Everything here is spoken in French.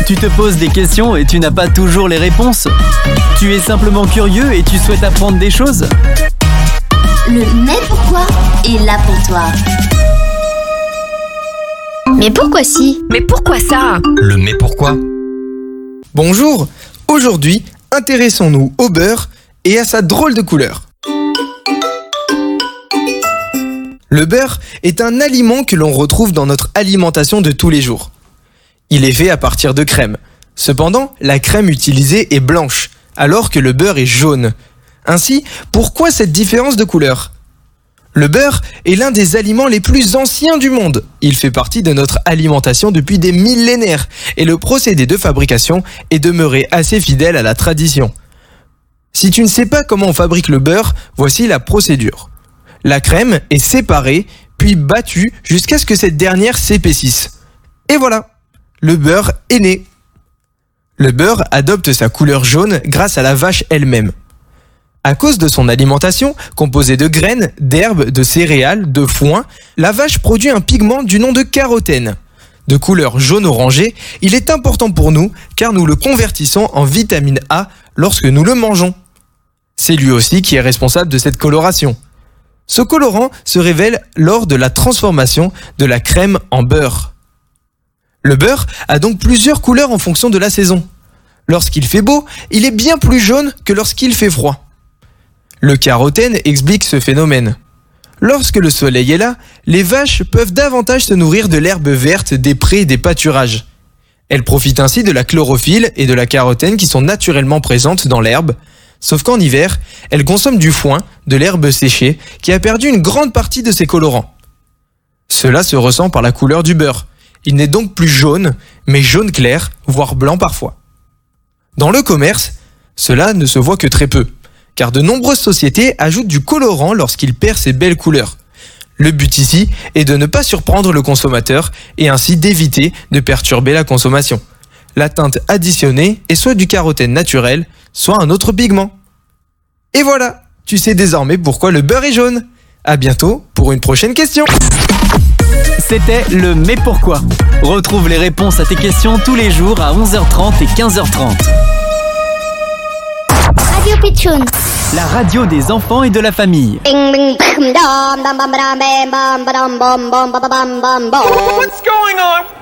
Tu te poses des questions et tu n'as pas toujours les réponses. Tu es simplement curieux et tu souhaites apprendre des choses. Le mais pourquoi est là pour toi. Mais pourquoi si? Mais pourquoi ça? Le mais pourquoi? Bonjour, aujourd'hui, intéressons-nous au beurre et à sa drôle de couleur. Le beurre est un aliment que l'on retrouve dans notre alimentation de tous les jours. Il est fait à partir de crème. Cependant, la crème utilisée est blanche, alors que le beurre est jaune. Ainsi, pourquoi cette différence de couleur ? Le beurre est l'un des aliments les plus anciens du monde. Il fait partie de notre alimentation depuis des millénaires et le procédé de fabrication est demeuré assez fidèle à la tradition. Si tu ne sais pas comment on fabrique le beurre, voici la procédure. La crème est séparée, puis battue jusqu'à ce que cette dernière s'épaississe. Et voilà, le beurre est né. Le beurre adopte sa couleur jaune grâce à la vache elle-même. À cause de son alimentation, composée de graines, d'herbes, de céréales, de foin, la vache produit un pigment du nom de carotène. De couleur jaune-orangé, il est important pour nous car nous le convertissons en vitamine A lorsque nous le mangeons. C'est lui aussi qui est responsable de cette coloration. Ce colorant se révèle lors de la transformation de la crème en beurre. Le beurre a donc plusieurs couleurs en fonction de la saison. Lorsqu'il fait beau, il est bien plus jaune que lorsqu'il fait froid. Le carotène explique ce phénomène. Lorsque le soleil est là, les vaches peuvent davantage se nourrir de l'herbe verte des prés et des pâturages. Elles profitent ainsi de la chlorophylle et de la carotène qui sont naturellement présentes dans l'herbe. Sauf qu'en hiver, elles consomment du foin, de l'herbe séchée, qui a perdu une grande partie de ses colorants. Cela se ressent par la couleur du beurre. Il n'est donc plus jaune, mais jaune clair, voire blanc parfois. Dans le commerce, cela ne se voit que très peu, car de nombreuses sociétés ajoutent du colorant lorsqu'il perd ses belles couleurs. Le but ici est de ne pas surprendre le consommateur et ainsi d'éviter de perturber la consommation. La teinte additionnée est soit du carotène naturel, soit un autre pigment. Et voilà, tu sais désormais pourquoi le beurre est jaune. À bientôt pour une prochaine question. C'était le mais pourquoi. Retrouve les réponses à tes questions tous les jours à 11h30 et 15h30. Radio Pitchoun. La radio des enfants et de la famille. What's going on?